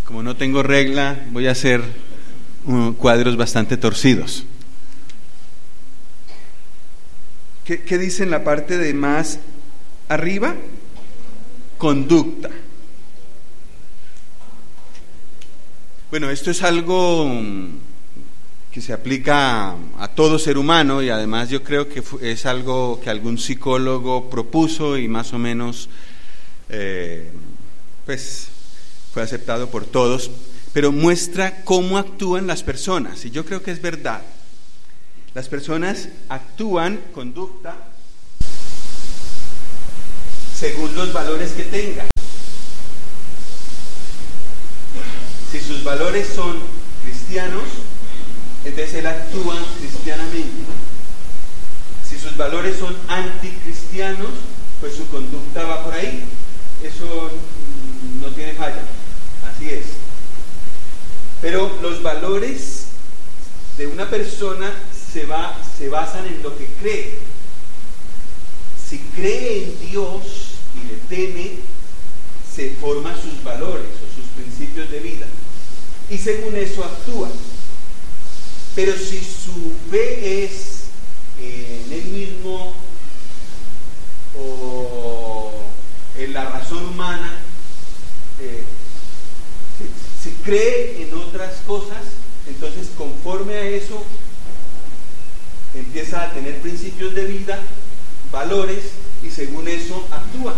Como no tengo regla, voy a hacer cuadros bastante torcidos. ¿Qué dice en la parte de más arriba? Conducta. Bueno, esto es algo que se aplica a todo ser humano, y además yo creo que es algo que algún psicólogo propuso y más o menos pues fue aceptado por todos, pero muestra cómo actúan las personas, y yo creo que es verdad. Las personas actúan, conducta, según los valores que tengan. Si sus valores son cristianos, entonces él actúa cristianamente. Si sus valores son anticristianos, pues su conducta va por ahí. Eso no tiene falla, así es. Pero los valores de una persona se basan en lo que cree. Si cree en Dios y le teme, se forman sus valores o sus principios de vida, y según eso actúa. Pero si su fe es en él mismo o en la razón humana, si cree en otras cosas, entonces conforme a eso empieza a tener principios de vida, valores, y según eso actúa.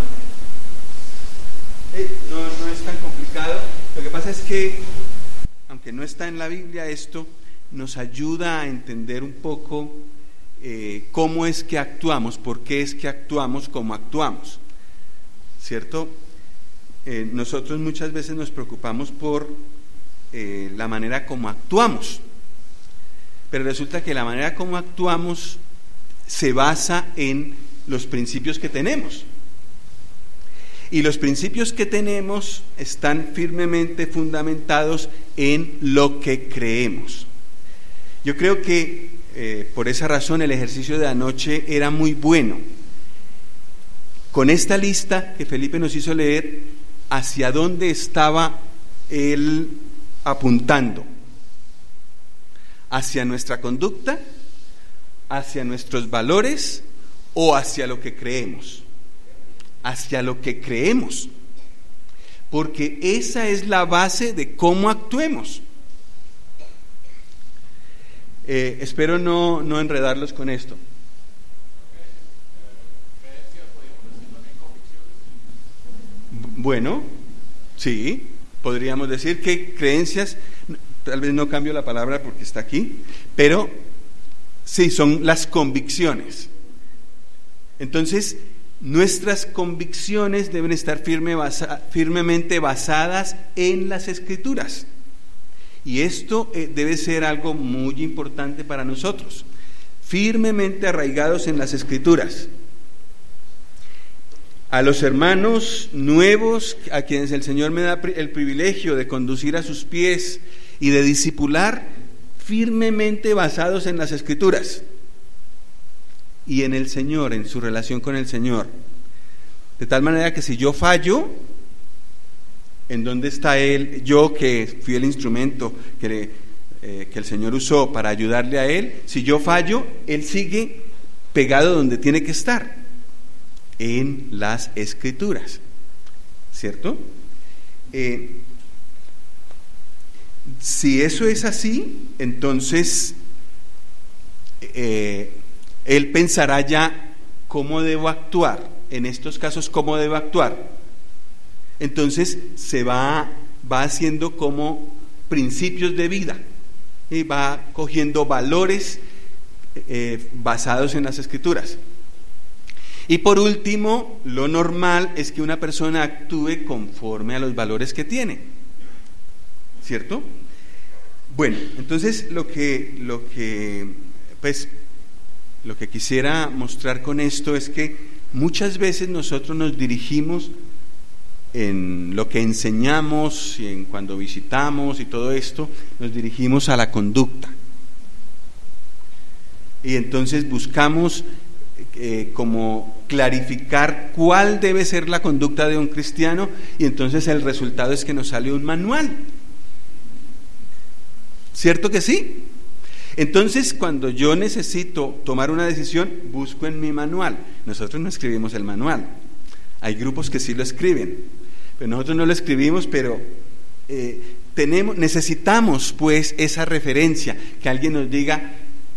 No es tan complicado. Lo que pasa es que, aunque no está en la Biblia, esto nos ayuda a entender un poco cómo es que actuamos, por qué es que actuamos como actuamos, ¿cierto? Nosotros muchas veces nos preocupamos por la manera como actuamos, pero resulta que la manera como actuamos se basa en los principios que tenemos. Y los principios que tenemos están firmemente fundamentados en lo que creemos. Yo creo que por esa razón el ejercicio de anoche era muy bueno. Con esta lista que Felipe nos hizo leer, ¿hacia dónde estaba él apuntando? ¿Hacia nuestra conducta? ¿Hacia nuestros valores? ¿O hacia lo que creemos? Hacia lo que creemos, porque esa es la base de cómo actuemos. Espero no enredarlos con esto. Bueno, sí, podríamos decir que creencias, tal vez no cambio la palabra porque está aquí, pero sí, son las convicciones. Entonces, nuestras convicciones deben estar firmemente basadas en las Escrituras. Y esto debe ser algo muy importante para nosotros. Firmemente arraigados en las Escrituras. A los hermanos nuevos, a quienes el Señor me da el privilegio de conducir a sus pies y de discipular, firmemente basados en las Escrituras y en el Señor, en su relación con el Señor. De tal manera que si yo fallo, ¿en dónde está Él? Yo que fui el instrumento que el Señor usó para ayudarle a Él, si yo fallo, Él sigue pegado donde tiene que estar, en las Escrituras, ¿cierto? Si eso es así, entonces Él pensará ya cómo debo actuar, en estos casos cómo debo actuar. Entonces se va haciendo como principios de vida y va cogiendo valores basados en las Escrituras. Y por último, lo normal es que una persona actúe conforme a los valores que tiene, ¿cierto? Bueno, entonces lo que quisiera mostrar con esto es que muchas veces nosotros nos dirigimos en lo que enseñamos y en cuando visitamos y todo esto, nos dirigimos a la conducta. Y entonces buscamos como clarificar cuál debe ser la conducta de un cristiano, y entonces el resultado es que nos sale un manual ¿Cierto que sí? Entonces, cuando yo necesito tomar una decisión, busco en mi manual. Nosotros no escribimos el manual. Hay grupos que sí lo escriben, pero nosotros no lo escribimos, pero necesitamos pues esa referencia, que alguien nos diga,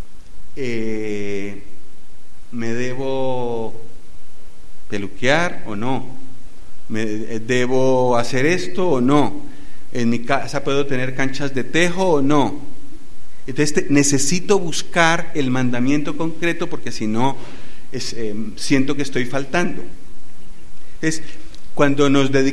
¿me debo peluquear o no? ¿Me debo hacer esto o no? ¿En mi casa puedo tener canchas de tejo o no? Entonces necesito buscar el mandamiento concreto, porque si no siento que estoy faltando. Entonces, cuando nos dedicamos